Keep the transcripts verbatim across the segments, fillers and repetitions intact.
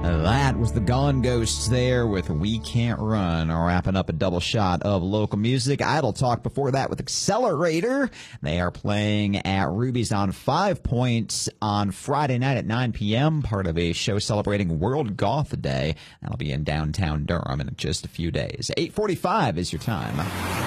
That was the Gone Ghosts there with We Can't Run. Wrapping up a double shot of local music. Idle Talk before that with Accelerator. They are playing at Ruby's on Five Points on Friday night at nine p.m. Part of a show celebrating World Goth Day. That'll be in downtown Durham in just a few days. eight forty-five is your time.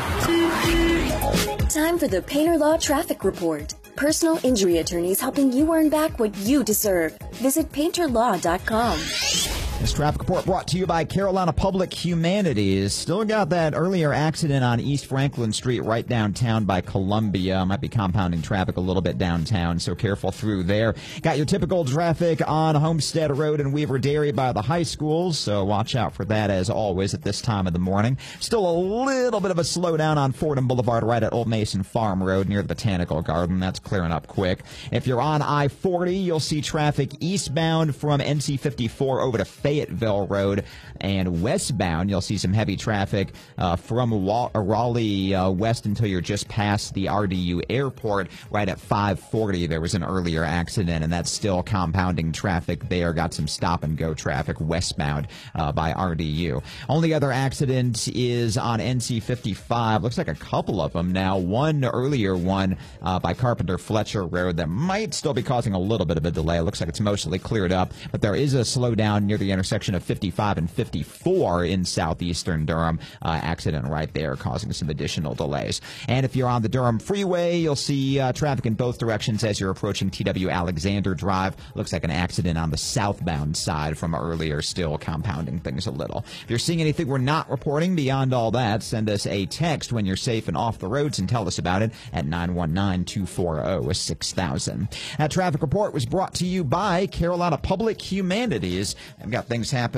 Time for the Painter Law Traffic Report. Personal injury attorneys helping you earn back what you deserve. Visit painter law dot com. This traffic report brought to you by Carolina Public Humanities. Still got that earlier accident on East Franklin Street right downtown by Columbia. Might be compounding traffic a little bit downtown, so careful through there. Got your typical traffic on Homestead Road in Weaver Dairy by the high school, so watch out for that as always at this time of the morning. Still a little bit of a slowdown on Fordham Boulevard right at Old Mason Farm Road near the Botanical Garden. That's clearing up quick. If you're on I forty, you'll see traffic eastbound from N C fifty-four over to Fayetteville Road, and westbound you'll see some heavy traffic uh, from Wa- Raleigh uh, west until you're just past the R D U airport. Right at five forty there was an earlier accident, and that's still compounding traffic there. Got some stop and go traffic westbound uh, by R D U. Only other accident is on N C fifty-five. Looks like a couple of them now. One earlier one uh, by Carpenter Fletcher Road that might still be causing a little bit of a delay. Looks like it's mostly cleared up, but there is a slowdown near the intersection of fifty-five and fifty-four in southeastern Durham. Uh, accident right there causing some additional delays. And if you're on the Durham Freeway, you'll see uh, traffic in both directions as you're approaching T W Alexander Drive. Looks like an accident on the southbound side from earlier, still compounding things a little. If you're seeing anything we're not reporting beyond all that, send us a text when you're safe and off the roads and tell us about it at nine one nine, two four zero, six thousand. That traffic report was brought to you by Carolina Public Humanities. I've got things happening